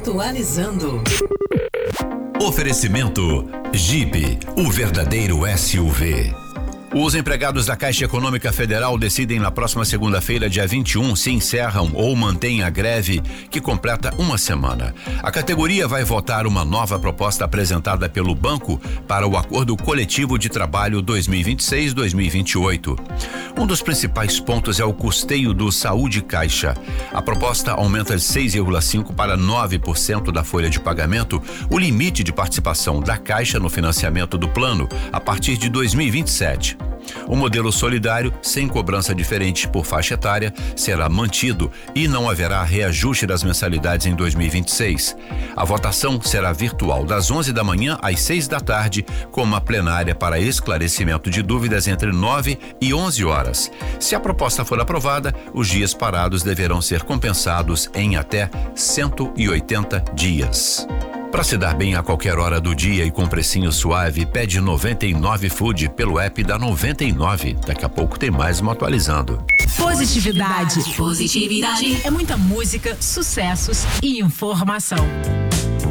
Atualizando. Oferecimento Jeep, o verdadeiro SUV. Os empregados da Caixa Econômica Federal decidem na próxima segunda-feira, dia 21, se encerram ou mantêm a greve que completa uma semana. A categoria vai votar uma nova proposta apresentada pelo banco para o Acordo Coletivo de Trabalho 2026-2028. Um dos principais pontos é o custeio do Saúde Caixa. A proposta aumenta de 6,5% para 9% da folha de pagamento o limite de participação da Caixa no financiamento do plano a partir de 2027. O modelo solidário, sem cobrança diferente por faixa etária, será mantido e não haverá reajuste das mensalidades em 2026. A votação será virtual das 11 da manhã às 6 da tarde, com uma plenária para esclarecimento de dúvidas entre 9 e 11 horas. Se a proposta for aprovada, os dias parados deverão ser compensados em até 180 dias. Para se dar bem a qualquer hora do dia e com precinho suave, pede 99 Food pelo app da 99. Daqui a pouco tem mais uma atualizando. Positividade. É muita música, sucessos e informação.